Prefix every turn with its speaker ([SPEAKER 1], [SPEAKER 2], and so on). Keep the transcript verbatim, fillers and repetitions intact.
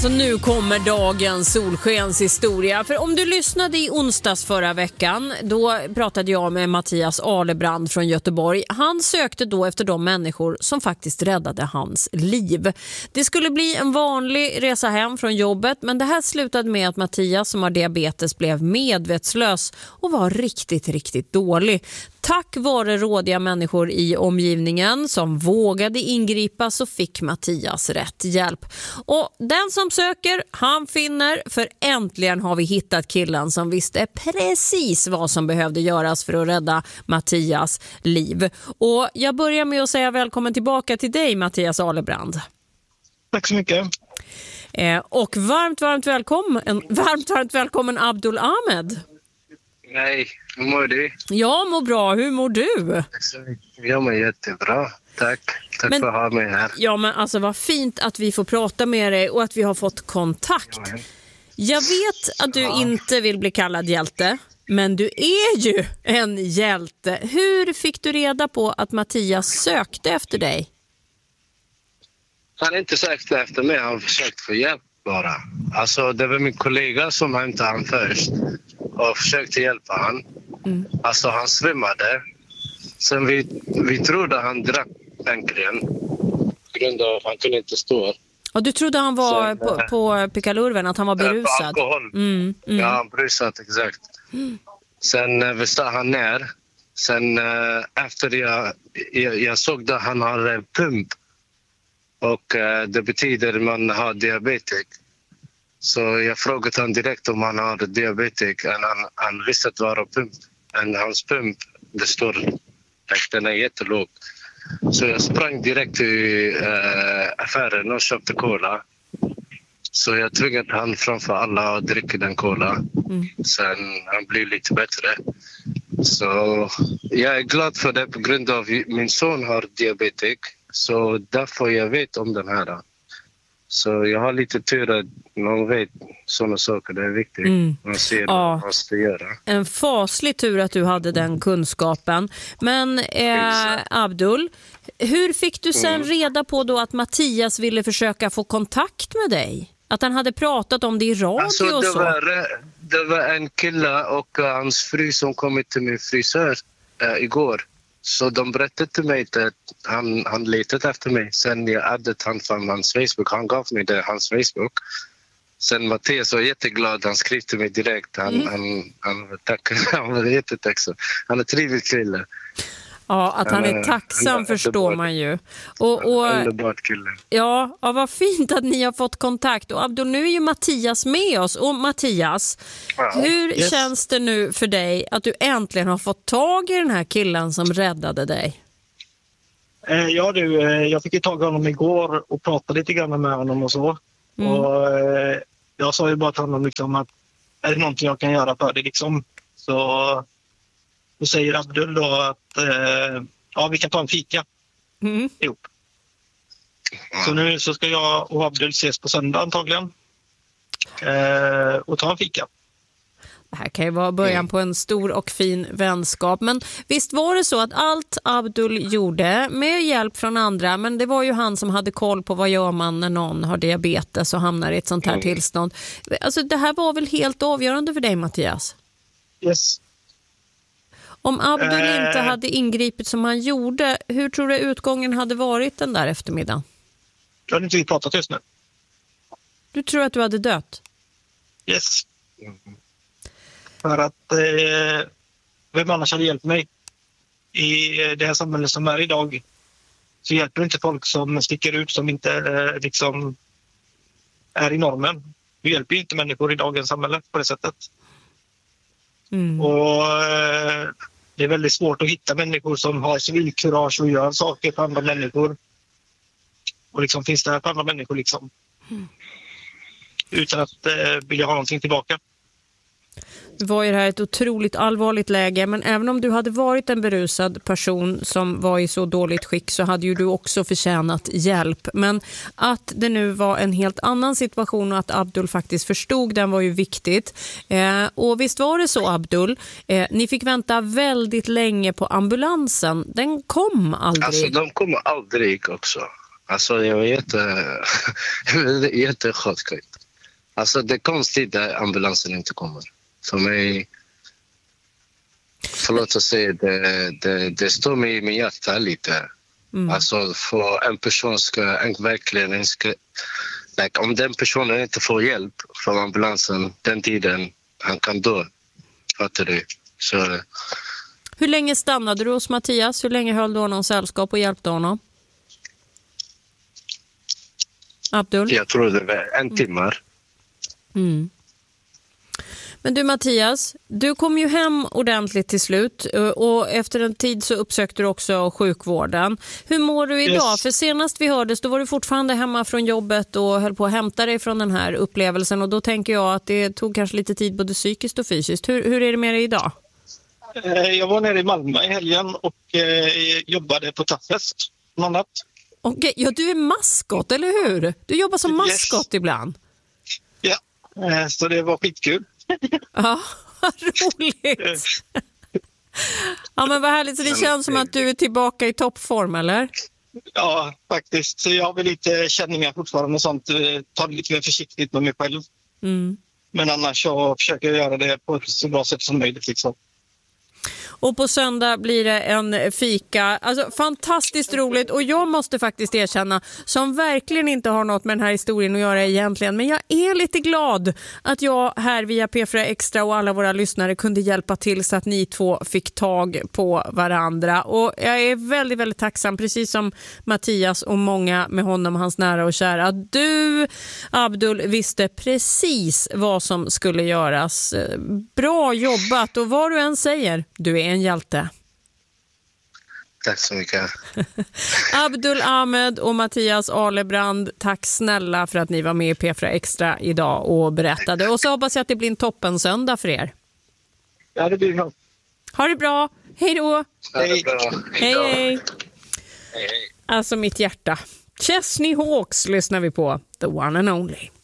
[SPEAKER 1] Så nu kommer dagens solskenshistoria. För om du lyssnade i onsdags förra veckan, då pratade jag med Mattias Alebrand från Göteborg. Han sökte då efter de människor som faktiskt räddade hans liv. Det skulle bli en vanlig resa hem från jobbet, men det här slutade med att Mattias som har diabetes blev medvetslös och var riktigt, riktigt dålig. Tack vare rådiga människor i omgivningen som vågade ingripa så fick Mattias rätt hjälp. Och den som söker, han finner, för äntligen har vi hittat killen som visste precis vad som behövde göras för att rädda Mattias liv. Och jag börjar med att säga välkommen tillbaka till dig, Mattias Alebrand.
[SPEAKER 2] Tack så mycket.
[SPEAKER 1] Eh, och varmt, varmt välkommen, varmt, varmt välkommen Abdul Ahmed.
[SPEAKER 2] Nej, hur mår du?
[SPEAKER 1] Jag mår bra, hur mår du?
[SPEAKER 2] Jag mår jättebra, tack. Tack men, för att ha mig här.
[SPEAKER 1] Ja, men alltså vad fint att vi får prata med dig och att vi har fått kontakt. Ja. Jag vet att du ja. inte vill bli kallad hjälte, men du är ju en hjälte. Hur fick du reda på att Mattias sökte efter dig?
[SPEAKER 2] Han har inte sökt efter mig, han har försökt få hjälp bara. Alltså det var min kollega som hämtade han först och försökte hjälpa han. Mm. Alltså han svimmade. Sen vi, vi trodde han drack egentligen. På grund av att han kunde inte stå.
[SPEAKER 1] Och du trodde han var sen, på, på pickalurven, att han var berusad?
[SPEAKER 2] På alkohol.
[SPEAKER 1] Mm, mm.
[SPEAKER 2] Ja, han berusad, exakt. Mm. Sen vi stod han ner. Sen efter jag, jag, jag såg att han har en pump. Och det betyder att man har diabetes. Så jag frågade honom direkt om han har diabetes. Och han, han visste att det var pump. Och hans pump, det står att den är jättelåg. Så jag sprang direkt till äh, affären och köpte cola. Så jag tvingade han framför alla att dricka den cola. Mm. Sen han blev lite bättre. Så jag är glad för det på grund av att min son har diabetes. Så därför jag vet om den här. Så jag har lite tur att man vet sådana saker. Det är viktigt. Mm. Man ser ja. vad man ska göra.
[SPEAKER 1] En faslig tur att du hade den kunskapen. Men eh, Abdul, hur fick du sen mm. reda på då att Mattias ville försöka få kontakt med dig? Att han hade pratat om det i radio
[SPEAKER 2] alltså, det
[SPEAKER 1] och så?
[SPEAKER 2] Var, det var en kille och uh, hans fru som kom till min frisör uh, igår. Så de berättade till mig att han, han letade efter mig. Sen jag addade han från hans Facebook. Han gav mig det, hans Facebook. Sen Mattias var jätteglad. Han skrev till mig direkt. Han, mm. han, han, var tack, han var jättetacksam. Han är trevlig kille.
[SPEAKER 1] Ja, att han, han är tacksam han är förstår man ju. Och, och,
[SPEAKER 2] underbart kille.
[SPEAKER 1] Ja, ja, vad fint att ni har fått kontakt. Och Abdul, nu är ju Mattias med oss. Och Mattias, ja, hur yes. känns det nu för dig att du äntligen har fått tag i den här killen som räddade dig?
[SPEAKER 3] Eh, ja du, eh, jag fick ju tag i honom igår och pratade lite grann med honom och så. Mm. Och eh, jag sa ju bara till honom liksom att är det någonting jag kan göra för dig liksom. Så då säger Abdul då att eh, ja, vi kan ta en fika mm. ihop. Så nu så ska jag och Abdul ses på söndag antagligen eh, och ta en fika.
[SPEAKER 1] Det här kan ju vara början på en stor och fin vänskap. Men visst var det så att allt Abdul gjorde med hjälp från andra, men det var ju han som hade koll på vad gör man när någon har diabetes och hamnar i ett sånt här mm. tillstånd. Alltså det här var väl helt avgörande för dig, Mattias?
[SPEAKER 3] Yes.
[SPEAKER 1] Om Abdul äh... inte hade ingripit som han gjorde, hur tror du utgången hade varit den där eftermiddagen?
[SPEAKER 3] Jag hade inte vi pratat just nu.
[SPEAKER 1] Du tror att du hade dött?
[SPEAKER 3] Yes. Mm. För att eh, vem annars hade hjälpt mig i det här samhället som är idag, så hjälper inte folk som sticker ut, som inte eh, liksom är i normen. Vi hjälper inte människor i dagens samhälle på det sättet. Mm. Och eh, det är väldigt svårt att hitta människor som har civilkurage och gör saker för andra människor. Och liksom finns det här för andra människor liksom. Mm. Utan att eh, vilja ha någonting tillbaka.
[SPEAKER 1] Det var ju det här ett otroligt allvarligt läge, men även om du hade varit en berusad person som var i så dåligt skick så hade ju du också förtjänat hjälp. Men att det nu var en helt annan situation och att Abdul faktiskt förstod den var ju viktigt. Eh, och visst var det så, Abdul, eh, ni fick vänta väldigt länge på ambulansen. Den kom aldrig.
[SPEAKER 2] Alltså de kom aldrig också. Alltså jag var jätte, jättechockad. Alltså det är konstigt att ambulansen inte kommer. För mig, förlåt att säga, det, det, det står mig i min hjärta lite. Mm. Alltså för en person ska en, verkligen ska, like, om den personen inte får hjälp från ambulansen den tiden, han kan dö. Fattar du? Så,
[SPEAKER 1] hur länge stannade du hos Mattias? Hur länge höll du honom sällskap och hjälpte honom? Abdul?
[SPEAKER 2] Jag tror det var en timme.
[SPEAKER 1] Mm. Men du Mattias, du kom ju hem ordentligt till slut och efter en tid så uppsökte du också sjukvården. Hur mår du idag? Yes. För senast vi hördes då var du fortfarande hemma från jobbet och höll på att hämta dig från den här upplevelsen och då tänker jag att det tog kanske lite tid både psykiskt och fysiskt. Hur, hur är det med dig idag?
[SPEAKER 3] Jag var nere i Malmö i helgen och eh, jobbade på Taffest bland annat.
[SPEAKER 1] Okej, ja du är maskot, eller hur? Du jobbar som maskot yes. ibland.
[SPEAKER 3] Ja, eh, så det var skitkul.
[SPEAKER 1] Ja, vad roligt. Ja, men vad härligt. Så det känns som att du är tillbaka i toppform, eller?
[SPEAKER 3] Ja, faktiskt. Så jag har väl lite känningar fortfarande och sånt. Ta det lite mer försiktigt med mig själv. Mm. Men annars så försöker jag göra det på ett så bra sätt som möjligt liksom.
[SPEAKER 1] Och på söndag blir det en fika. Alltså fantastiskt roligt och jag måste faktiskt erkänna som verkligen inte har något med den här historien att göra egentligen. Men jag är lite glad att jag här via P fyra Extra och alla våra lyssnare kunde hjälpa till så att ni två fick tag på varandra. Och jag är väldigt, väldigt tacksam precis som Mattias och många med honom, hans nära och kära. Att du, Abdul, visste precis vad som skulle göras. Bra jobbat och vad du än säger, du är en hjälte.
[SPEAKER 2] Tack så mycket.
[SPEAKER 1] Abdul Ahmed och Mattias Alebrand, tack snälla för att ni var med i P fyra Extra idag och berättade. Och så hoppas jag att det blir en toppen söndag för er.
[SPEAKER 3] Ja, det blir bra.
[SPEAKER 1] Ha det bra. Hej då.
[SPEAKER 2] Hej.
[SPEAKER 1] Hej, hej. Alltså mitt hjärta. Chesney Hawkes lyssnar vi på. The one and only.